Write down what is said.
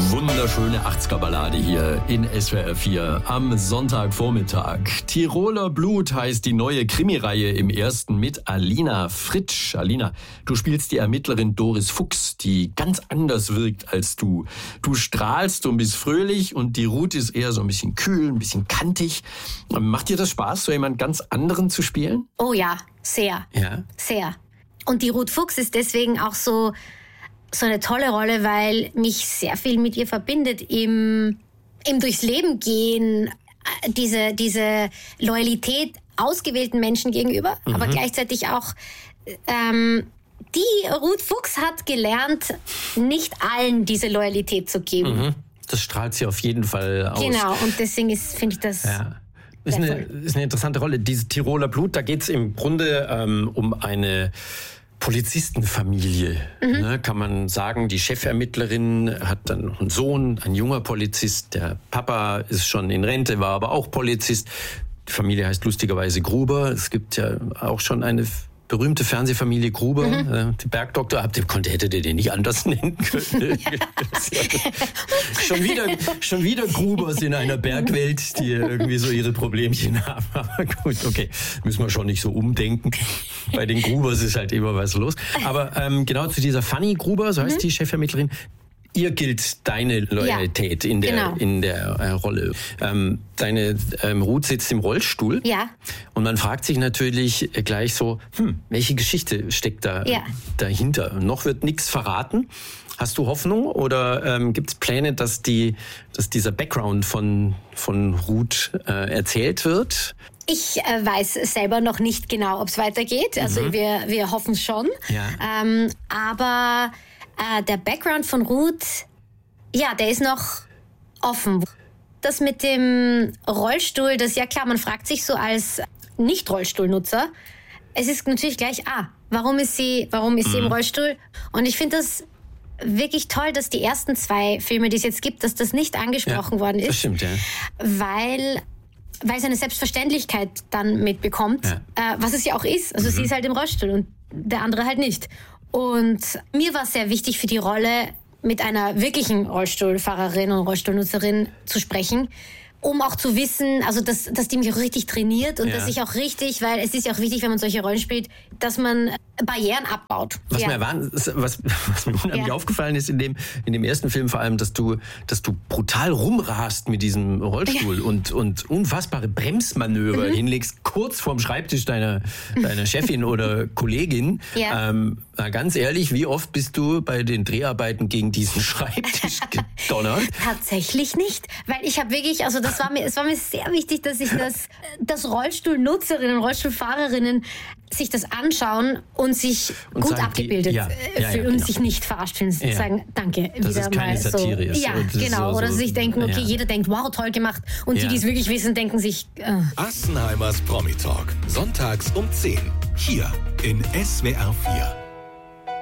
Wunderschöne 80er-Ballade hier in SWR 4 am Sonntagvormittag. Tiroler Blut heißt die neue Krimireihe im Ersten mit Alina Fritsch. Alina, du spielst die Ermittlerin Doris Fuchs, die ganz anders wirkt als du. Du strahlst und bist fröhlich und die Ruth ist eher so ein bisschen kühl, ein bisschen kantig. Macht dir das Spaß, so jemand ganz anderen zu spielen? Oh ja, sehr. Ja? Sehr. Und die Ruth Fuchs ist deswegen auch so eine tolle Rolle, weil mich sehr viel mit ihr verbindet im durchs Leben gehen, diese Loyalität ausgewählten Menschen gegenüber, aber gleichzeitig auch die Ruth Fuchs hat gelernt, nicht allen diese Loyalität zu geben. Das strahlt sie auf jeden Fall aus. Genau, und deswegen finde ich das... Ja. Ist eine interessante Rolle. Dieses Tiroler Blut, da geht es im Grunde um eine Polizistenfamilie, ne, kann man sagen. Die Chefermittlerin hat dann noch einen Sohn, ein junger Polizist. Der Papa ist schon in Rente, war aber auch Polizist. Die Familie heißt lustigerweise Gruber. Es gibt ja auch schon eine berühmte Fernsehfamilie Gruber. Die Bergdoktor, hättet ihr den nicht anders nennen können? schon wieder Grubers in einer Bergwelt, die irgendwie so ihre Problemchen haben. Aber gut, okay, müssen wir schon nicht so umdenken. Bei den Grubers ist halt immer was los. Aber genau zu dieser Fanny Gruber, so heißt die Chefermittlerin, ihr gilt deine Loyalität in der Rolle. Deine Ruth sitzt im Rollstuhl. Ja. Und man fragt sich natürlich gleich so, welche Geschichte steckt da dahinter? Noch wird nichts verraten. Hast du Hoffnung oder gibt es Pläne, dass dieser Background von Ruth erzählt wird? Ich weiß selber noch nicht genau, ob es weitergeht. Also wir hoffen schon. Ja. Aber der Background von Ruth, ja, der ist noch offen. Das mit dem Rollstuhl, das ja klar, man fragt sich so als Nicht-Rollstuhlnutzer, es ist natürlich gleich, warum ist sie im Rollstuhl? Und ich finde das wirklich toll, dass die ersten 2 Filme, die es jetzt gibt, dass das nicht angesprochen worden ist. Das stimmt, ja. Weil es eine Selbstverständlichkeit dann mitbekommt, was es ja auch ist. Also sie ist halt im Rollstuhl und der andere halt nicht. Und mir war es sehr wichtig für die Rolle, mit einer wirklichen Rollstuhlfahrerin und Rollstuhlnutzerin zu sprechen, um auch zu wissen, also dass die mich auch richtig trainiert und dass ich auch richtig, weil es ist ja auch wichtig, wenn man solche Rollen spielt, dass man Barrieren abbaut. Was mir unheimlich aufgefallen ist in dem ersten Film vor allem, dass du brutal rumrast mit diesem Rollstuhl und unfassbare Bremsmanöver hinlegst, kurz vorm Schreibtisch deiner Chefin oder Kollegin. Ja. Ganz ehrlich, wie oft bist du bei den Dreharbeiten gegen diesen Schreibtisch gedonnert? Tatsächlich nicht, weil ich habe wirklich, also es war mir sehr wichtig, dass ich das Rollstuhlnutzerinnen und Rollstuhlfahrerinnen sich das anschauen und sich gut sagen, abgebildet fühlen und sich nicht verarscht fühlen. Sagen, danke, dass wieder es keine mal so. Satire ist. Ja, genau. Oder sich denken, okay, jeder denkt, wow, toll gemacht. Und die es wirklich wissen, denken sich... Assenheimers Promi Talk. Sonntags um 10. Hier in SWR 4.